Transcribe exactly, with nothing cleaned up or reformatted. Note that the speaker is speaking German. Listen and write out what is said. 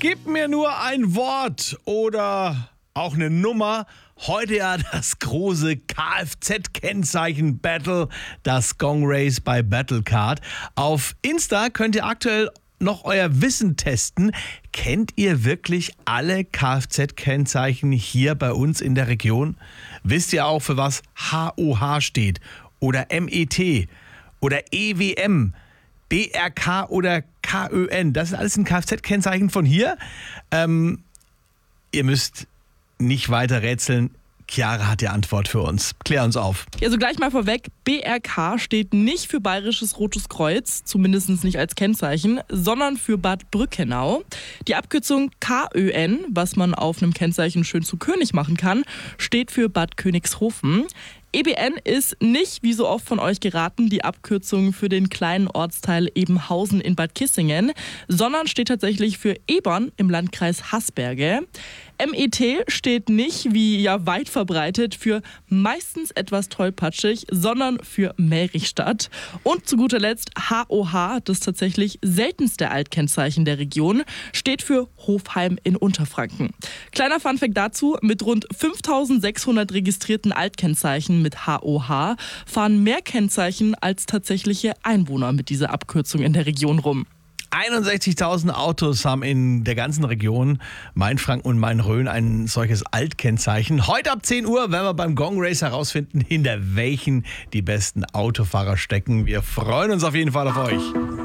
Gib mir nur ein Wort oder auch eine Nummer. Heute ja das große Kfz-Kennzeichen-Battle, das Gong Race bei Battlecard. Auf Insta könnt ihr aktuell noch euer Wissen testen. Kennt ihr wirklich alle Kfz-Kennzeichen hier bei uns in der Region? Wisst ihr auch, für was H O H steht oder M E T oder E W M, B R K oder K Ö N? Das ist alles ein Kfz-Kennzeichen von hier. Ähm, ihr müsst nicht weiter rätseln. Chiara hat die Antwort für uns. Klär uns auf. Also gleich mal vorweg, B R K steht nicht für Bayerisches Rotes Kreuz, zumindest nicht als Kennzeichen, sondern für Bad Brückenau. Die Abkürzung K Ö N, was man auf einem Kennzeichen schön zu König machen kann, steht für Bad Königshofen. E B N ist nicht, wie so oft von euch geraten, die Abkürzung für den kleinen Ortsteil Ebenhausen in Bad Kissingen, sondern steht tatsächlich für Ebern im Landkreis Haßberge. M E T steht nicht, wie ja weit verbreitet, für meistens etwas tollpatschig, sondern für Merichstadt. Und zu guter Letzt H O H, das tatsächlich seltenste Altkennzeichen der Region, steht für Hofheim in Unterfranken. Kleiner Funfact dazu, mit rund fünftausendsechshundert registrierten Altkennzeichen mit H O H fahren mehr Kennzeichen als tatsächliche Einwohner mit dieser Abkürzung in der Region rum. einundsechzigtausend Autos haben in der ganzen Region Mainfranken und Main-Rhön ein solches Altkennzeichen. Heute ab zehn Uhr werden wir beim Gong Race herausfinden, hinter welchen die besten Autofahrer stecken. Wir freuen uns auf jeden Fall auf euch.